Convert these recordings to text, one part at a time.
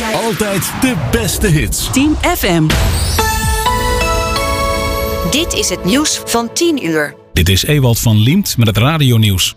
Altijd de beste hits. Team FM. Dit is het nieuws van 10 uur. Dit is Ewald van Liemt met het radionieuws.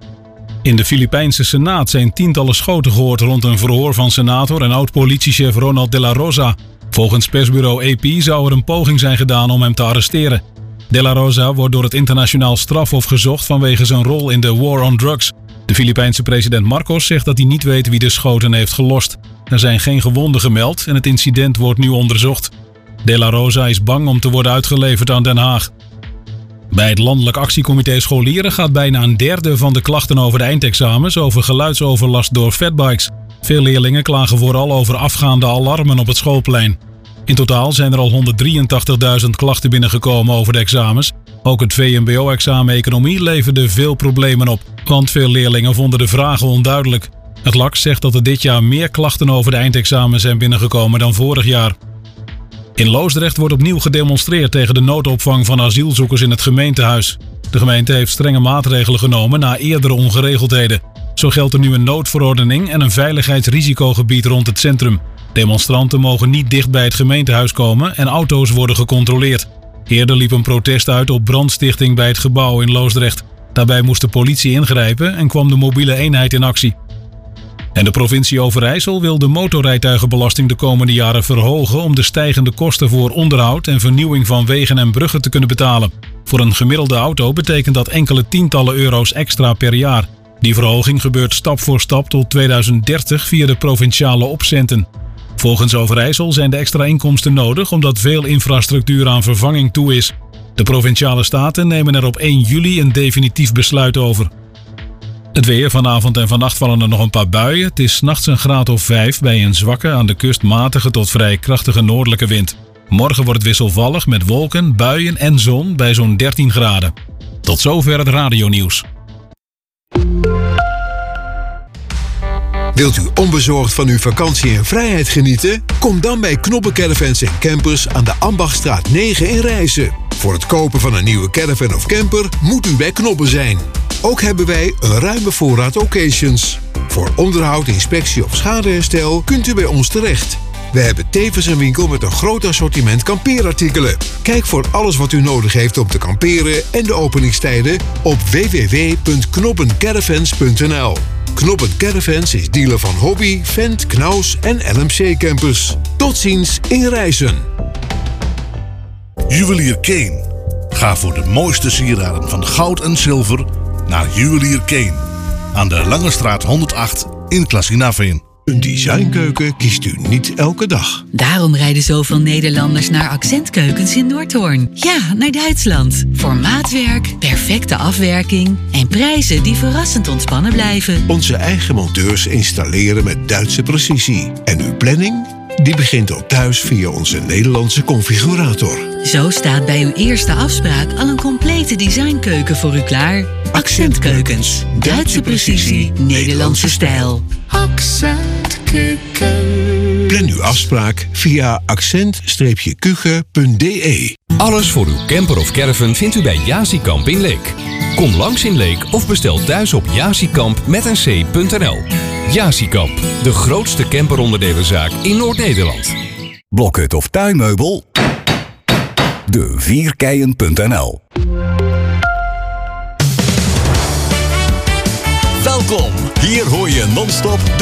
In de Filipijnse Senaat zijn tientallen schoten gehoord rond een verhoor van senator en oud-politiechef Ronald de la Rosa. Volgens persbureau AP zou er een poging zijn gedaan om hem te arresteren. De la Rosa wordt door het internationaal strafhof gezocht vanwege zijn rol in de war on drugs. De Filipijnse president Marcos zegt dat hij niet weet wie de schoten heeft gelost. Er zijn geen gewonden gemeld en het incident wordt nu onderzocht. De la Rosa is bang om te worden uitgeleverd aan Den Haag. Bij het Landelijk Actiecomité Scholieren gaat bijna een derde van de klachten over de eindexamens over geluidsoverlast door fatbikes. Veel leerlingen klagen vooral over afgaande alarmen op het schoolplein. In totaal zijn er al 183.000 klachten binnengekomen over de examens. Ook het VMBO-examen Economie leverde veel problemen op, want veel leerlingen vonden de vragen onduidelijk. Het LAC zegt dat er dit jaar meer klachten over de eindexamens zijn binnengekomen dan vorig jaar. In Loosdrecht wordt opnieuw gedemonstreerd tegen de noodopvang van asielzoekers in het gemeentehuis. De gemeente heeft strenge maatregelen genomen na eerdere ongeregeldheden. Zo geldt er nu een noodverordening en een veiligheidsrisicogebied rond het centrum. Demonstranten mogen niet dicht bij het gemeentehuis komen en auto's worden gecontroleerd. Eerder liep een protest uit op brandstichting bij het gebouw in Loosdrecht. Daarbij moest de politie ingrijpen en kwam de mobiele eenheid in actie. En de provincie Overijssel wil de motorrijtuigenbelasting de komende jaren verhogen om de stijgende kosten voor onderhoud en vernieuwing van wegen en bruggen te kunnen betalen. Voor een gemiddelde auto betekent dat enkele tientallen euro's extra per jaar. Die verhoging gebeurt stap voor stap tot 2030 via de provinciale opcenten. Volgens Overijssel zijn de extra inkomsten nodig omdat veel infrastructuur aan vervanging toe is. De provinciale staten nemen er op 1 juli een definitief besluit over. Het weer, vanavond en vannacht vallen er nog een paar buien. Het is 's nachts een graad of 5 bij een zwakke, aan de kust matige tot vrij krachtige noordelijke wind. Morgen wordt het wisselvallig met wolken, buien en zon bij zo'n 13 graden. Tot zover het radionieuws. Wilt u onbezorgd van uw vakantie en vrijheid genieten? Kom dan bij Knoppen Caravans & Campers aan de Ambachtstraat 9 in Rijssen. Voor het kopen van een nieuwe caravan of camper moet u bij Knoppen zijn. Ook hebben wij een ruime voorraad occasions. Voor onderhoud, inspectie of schadeherstel kunt u bij ons terecht. We hebben tevens een winkel met een groot assortiment kampeerartikelen. Kijk voor alles wat u nodig heeft om te kamperen en de openingstijden op www.knoppencaravans.nl. Knoppen Caravans is dealer van Hobby, Vent, Knaus en LMC Campers. Tot ziens in Rijssen. Juwelier Kane. Ga voor de mooiste sieraden van goud en zilver naar Juwelier Kane. Aan de Langestraat 108 in Klassinaveen. Een designkeuken kiest u niet elke dag. Daarom rijden zoveel Nederlanders naar Accentkeukens in Noordhoorn. Ja, naar Duitsland. Voor maatwerk, perfecte afwerking en prijzen die verrassend ontspannen blijven. Onze eigen monteurs installeren met Duitse precisie. En uw planning? Die begint al thuis via onze Nederlandse configurator. Zo staat bij uw eerste afspraak al een complete designkeuken voor u klaar. Accentkeukens. Duitse precisie, Nederlandse stijl. Accentkeuken. Plan uw afspraak via accent-kuchen.de. Alles voor uw camper of caravan vindt u bij Jasikamp in Leek. Kom langs in Leek of bestel thuis op jasikamp.nl. Jasikamp, de grootste camperonderdelenzaak in Noord-Nederland. Blokhut of tuinmeubel? De Vierkeien.nl. Welkom, hier hoor je non-stop